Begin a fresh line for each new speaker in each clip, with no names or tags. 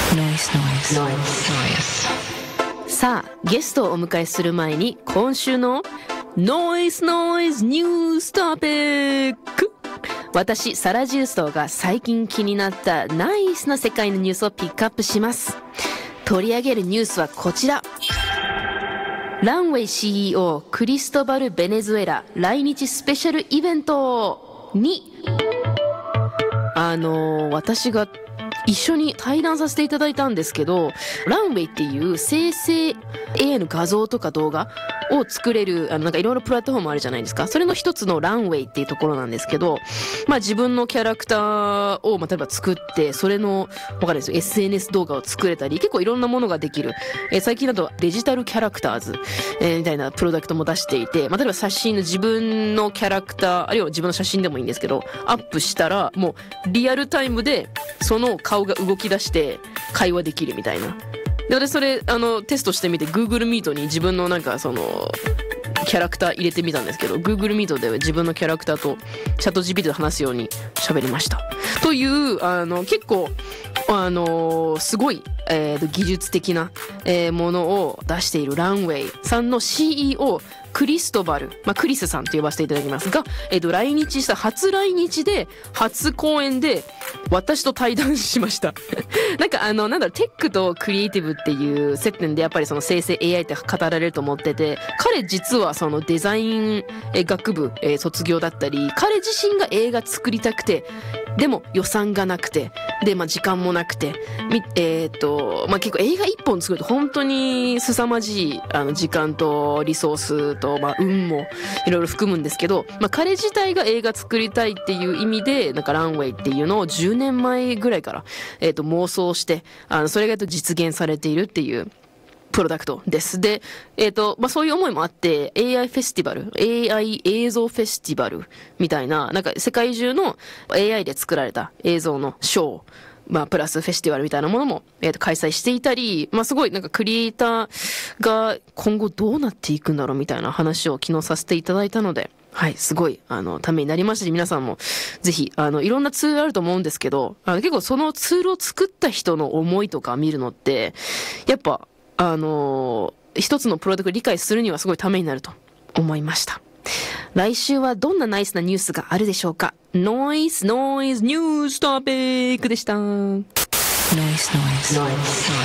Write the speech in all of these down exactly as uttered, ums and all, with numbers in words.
さあゲストをお迎えする前に今週のノイズノイズニューストピック、私サラジューストが最近気になったナイスな世界のニュースをピックアップします。取り上げるニュースはこちら。ランウェイ シーイーオー クリストバル・ベネズエラ来日スペシャルイベントにあのー、私が一緒に対談させていただいたんですけど、ランウェイっていう生成 エーアイ の画像とか動画を作れる、あのなんかいろいろプラットフォームあるじゃないですか。それの一つのランウェイっていうところなんですけど、まあ自分のキャラクターを、まあ例えば作って、それの、わかんないですよ、エスエヌエス 動画を作れたり、結構いろんなものができる。えー、最近だとデジタルキャラクターズ、えー、みたいなプロダクトも出していて、まあ例えば写真の自分のキャラクター、あるいは自分の写真でもいいんですけど、アップしたら、もうリアルタイムでその顔が動き出して会話できるみたいな。で、私それ、あの、テストしてみて、Google Meet に自分のなんかその、キャラクター入れてみたんですけど、Google Meet で自分のキャラクターとチャット ジーピーティー で話すように喋りました。という、あの、結構、あの、すごい、えー、技術的な、えー、ものを出しているランウェイさんの シーイーオー、クリストバル、まあ、クリスさんと呼ばせていただきますが、えっと、来日した、初来日で、初公演で、私と対談しました。なんかあの、なんだろう、テックとクリエイティブっていう接点でやっぱりその生成 エーアイ って語られると思ってて、彼実はそのデザイン学部、えー、卒業だったり、彼自身が映画作りたくて、でも予算がなくて、で、まあ時間もなくて、み、えー、っと、まあ結構映画一本作ると本当に凄まじい、あの、時間とリソースと、まあ運もいろいろ含むんですけど、まあ彼自体が映画作りたいっていう意味で、なんかランウェイっていうのをじゅうねんまえぐらいから、えー、っと妄想して、あの、それが実現されているっていう、プロダクトです。で、えっと、まあ、そういう思いもあって、エーアイ フェスティバル、エーアイ 映像フェスティバルみたいな、なんか世界中の エーアイ で作られた映像のショー、まあ、プラスフェスティバルみたいなものも、えっと、開催していたり、まあ、すごいなんかクリエイターが今後どうなっていくんだろうみたいな話を昨日させていただいたので、はい、すごい、あの、ためになりましたし、皆さんも、ぜひ、あの、いろんなツールあると思うんですけど、あの結構そのツールを作った人の思いとか見るのって、やっぱ、あのー、一つのプロダクトを理解するにはすごいためになると思いました。来週はどんなナイスなニュースがあるでしょうか。ノイズノイズニューストピックでした。ノイズノイズノイ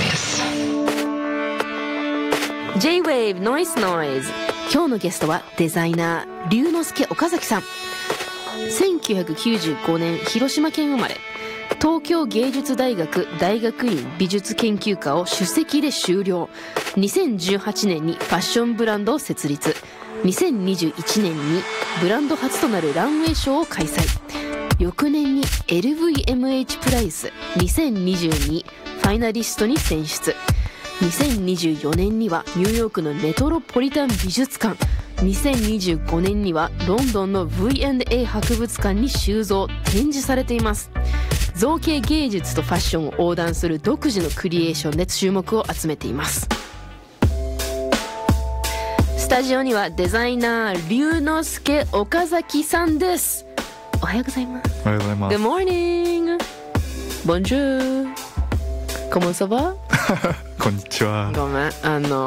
ズ J-Wave ノイズノイズ。今日のゲストはデザイナー龍之介岡崎さん。せんきゅうひゃくきゅうじゅうごねん広島県生まれ。東京芸術大学大学院美術研究科を首席で修了。にせんじゅうはちねんにファッションブランドを設立。にせんにじゅういちねんにブランド初となるランウェイショーを開催。翌年に エルブイエムエイチ プライスにせんにじゅうにファイナリストに選出。にせんにじゅうよねんにはニューヨークのメトロポリタン美術館、にせんにじゅうごねんにはロンドンの ブイアンドエー 博物館に収蔵展示されています。造形芸術とファッションを横断する独自のクリエーションで注目を集めています。スタジオにはデザイナー龍之介岡崎さんです。おはようございます。
おはようございます。
Good morning Bonjour Comment ça va
こんにちは。
ごめん、あの